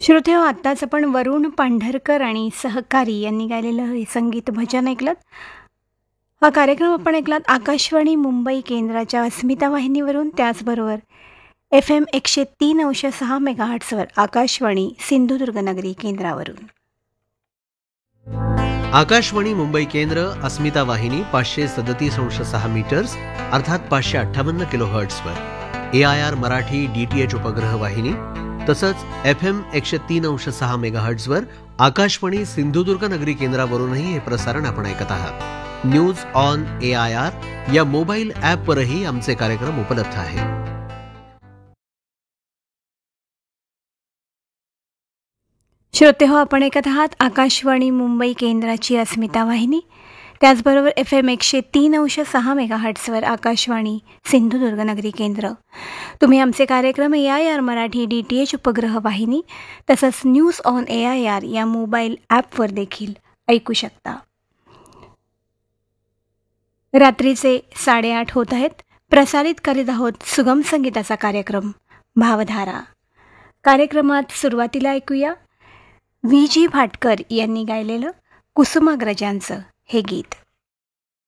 श्रोतेहो, आत्ताच आपण वरुण पांढरकर आणि सहकारी यांनी गायलेलं हे संगीत भजन ऐकलं. हा कार्यक्रम आपण ऐकलात आकाशवाणी मुंबई केंद्राच्या अस्मिता वाहिनीवरून, त्याचबरोबर FM 103.6 मेगाहर्ट्झवर आकाशवाणी सिंधुदुर्ग नगरी केंद्रावरून. आकाशवाणी मुंबई केंद्र, अस्मिता वाहिनी 537.6 मीटर्स अर्थात 558 किलोहर्ट्झवर, AIR मराठी DTH उपग्रह वाहिनी, तसंच FM 103.6 मेगाहर्ट्झवर आकाशवाणी सिंधुदुर्ग नगरी केंद्रावरूनही हे प्रसारण आपण ऐकत आहात. न्यूज ऑन AIR या मोबाईल ॲपवरही आमचे कार्यक्रम उपलब्ध आहेत. श्रोतेहो, आपण ऐकत आहात आकाशवाणी मुंबई केंद्राची अस्मिता वाहिनी, त्याचबरोबर FM 103.6 मेगाहर्ट्झवर आकाशवाणी सिंधुदुर्ग नगरी केंद्र. तुम्ही आमचे कार्यक्रम AIR मराठी DTH उपग्रह वाहिनी तसंच न्यूज ऑन AIR या मोबाईल ॲपवर देखील ऐकू शकता. रात्रीचे 8:30 होत आहेत. प्रसारित करीत आहोत सुगम संगीताचा कार्यक्रम भावधारा. कार्यक्रमात सुरुवातीला ऐकूया VG भाटकर यांनी गायलेलं कुसुमाग्रजांचं हे गीत.